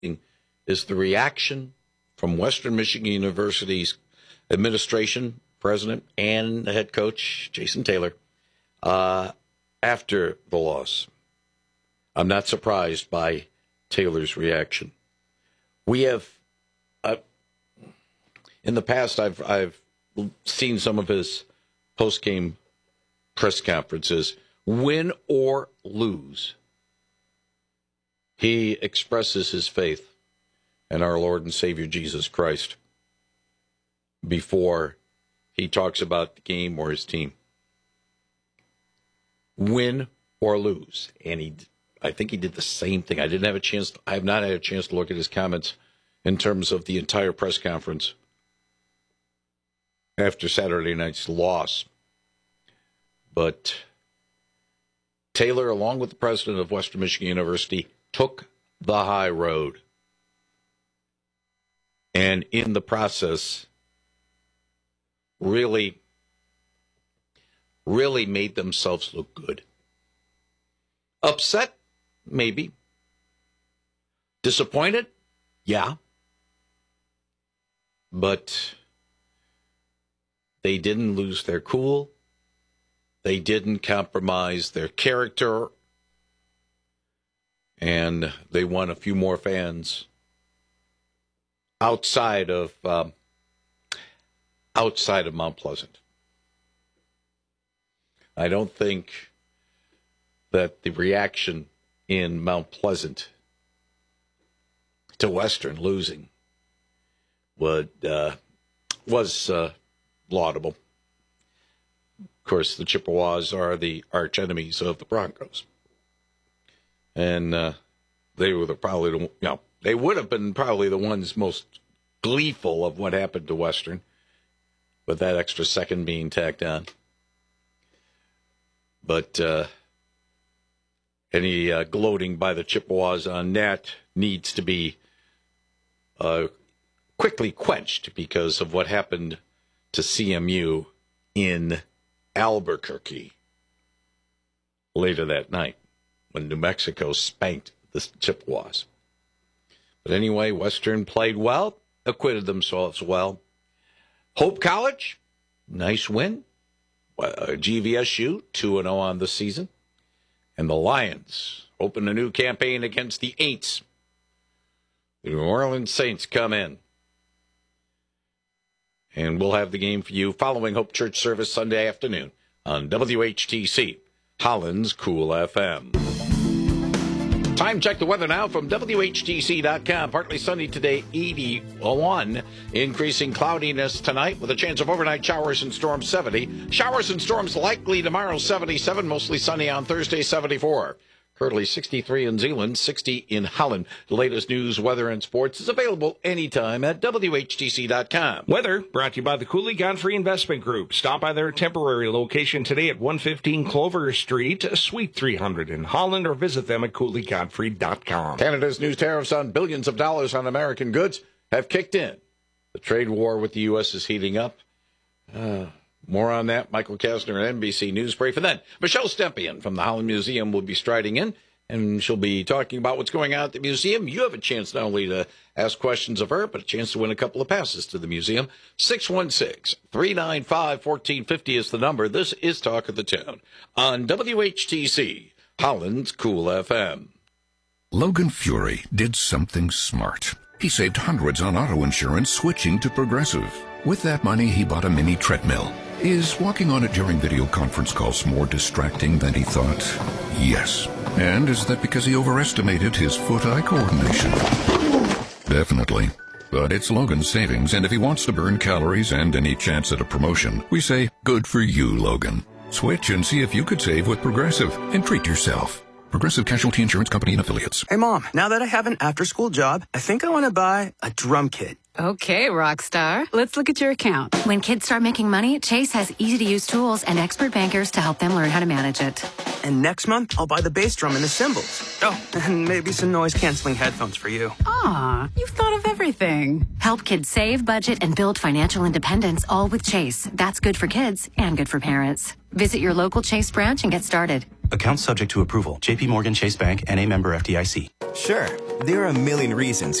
is the reaction from Western Michigan University's administration, president, and the head coach, Jason Taylor, after the loss. I'm not surprised by Taylor's reaction. We have, in the past, I've seen some of his post-game press conferences. Win or lose, he expresses his faith in our Lord and Savior Jesus Christ before he talks about the game or his team. Win or lose. And I think he did the same thing. I have not had a chance to look at his comments in terms of the entire press conference after Saturday night's loss. But Taylor, along with the president of Western Michigan University, took the high road. And in the process, really made themselves look good. Upset? Maybe. Disappointed? Yeah. But they didn't lose their cool. They didn't compromise their character. And they won a few more fans outside of Mount Pleasant. I don't think that the reaction in Mount Pleasant to Western losing was laudable. Of course, the Chippewas are the arch enemies of the Broncos, and they were they would have been probably the ones most gleeful of what happened to Western, with that extra second being tacked on. But any gloating by the Chippewas on that needs to be quickly quenched because of what happened to CMU in Albuquerque later that night when New Mexico spanked the Chippewas. But anyway, Western played well, acquitted themselves well. Hope College, nice win. GVSU, 2-0 on the season. And the Lions open a new campaign against the Aints. The New Orleans Saints come in. And we'll have the game for you following Hope Church service Sunday afternoon on WHTC, Holland's Cool FM. Time check the weather now from WHTC.com. Partly sunny today, 81. Increasing cloudiness tonight with a chance of overnight showers and storms, 70. Showers and storms likely tomorrow, 77. Mostly sunny on Thursday, 74. Currently 63 in Zeeland, 60 in Holland. The latest news, weather, and sports is available anytime at WHTC.com. Weather brought to you by the Cooley Godfrey Investment Group. Stop by their temporary location today at 115 Clover Street, Suite 300 in Holland, or visit them at CooleyGodfrey.com. Canada's new tariffs on billions of dollars on American goods have kicked in. The trade war with the U.S. is heating up. More on that, Michael Kastner at NBC News Brief. And then Michelle Stempien from the Holland Museum will be striding in, and she'll be talking about what's going on at the museum. You have a chance not only to ask questions of her, but a chance to win a couple of passes to the museum. 616-395-1450 is the number. This is Talk of the Town on WHTC, Holland's Cool FM. Logan Fury did something smart. He saved hundreds on auto insurance switching to Progressive. With that money, he bought a mini treadmill. Is walking on it during video conference calls more distracting than he thought? Yes. And is that because he overestimated his foot-eye coordination? Definitely. But it's Logan's savings, and if he wants to burn calories and any chance at a promotion, we say, good for you, Logan. Switch and see if you could save with Progressive and treat yourself. Progressive Casualty Insurance Company and Affiliates. Hey, Mom, now that I have an after-school job, I think I want to buy a drum kit. Okay, Rockstar. Let's look at your account. When kids start making money, Chase has easy-to-use tools and expert bankers to help them learn how to manage it. And next month, I'll buy the bass drum and the cymbals. Oh, and maybe some noise-canceling headphones for you. Aw, you've thought of everything. Help kids save, budget, and build financial independence, all with Chase. That's good for kids and good for parents. Visit your local Chase branch and get started. Account subject to approval. JP Morgan Chase Bank, N.A. member FDIC. Sure, there are a million reasons